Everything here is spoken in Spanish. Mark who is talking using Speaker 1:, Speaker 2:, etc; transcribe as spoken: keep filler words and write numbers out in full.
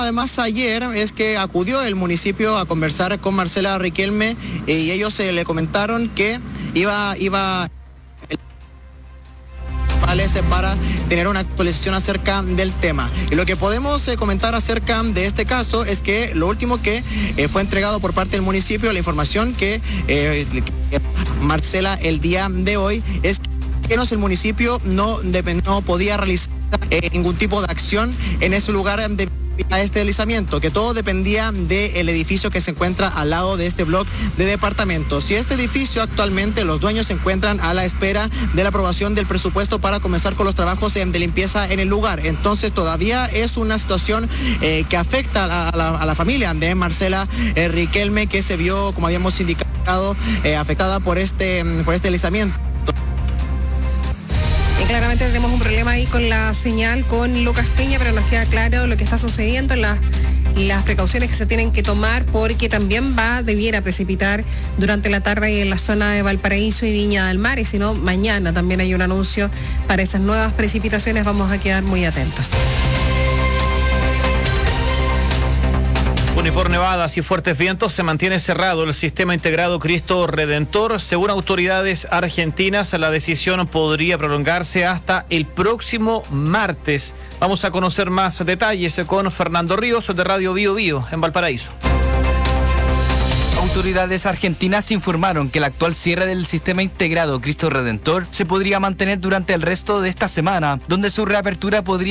Speaker 1: además ayer es que acudió el municipio a conversar con Marcela Riquelme eh, y ellos eh, le comentaron que iba, iba para tener una actualización acerca del tema. Y lo que podemos eh, comentar acerca de este caso es que lo último que eh, fue entregado por parte del municipio, la información que, eh, que Marcela el día de hoy es que el municipio no, no podía realizar eh, ningún tipo de acción en ese lugar de a este deslizamiento, que todo dependía del edificio que se encuentra al lado de este bloque de departamentos. Y este edificio actualmente los dueños se encuentran a la espera de la aprobación del presupuesto para comenzar con los trabajos de limpieza en el lugar. Entonces todavía es una situación eh, que afecta a la, a la familia de Marcela eh, Riquelme, que se vio, como habíamos indicado, eh, afectada por este, por este deslizamiento.
Speaker 2: Y claramente tenemos un problema ahí con la señal con Lucas Peña, pero nos queda claro lo que está sucediendo, las, las precauciones que se tienen que tomar, porque también va, debiera precipitar durante la tarde en la zona de Valparaíso y Viña del Mar, y si no, mañana también hay un anuncio para esas nuevas precipitaciones, vamos a quedar muy atentos.
Speaker 3: Y por nevadas y fuertes vientos se mantiene cerrado el sistema integrado Cristo Redentor. Según autoridades argentinas, la decisión podría prolongarse hasta el próximo martes. Vamos a conocer más detalles con Fernando Ríos de Radio Bio Bio en Valparaíso.
Speaker 4: Autoridades argentinas informaron que el actual cierre del sistema integrado Cristo Redentor se podría mantener durante el resto de esta semana, donde su reapertura podría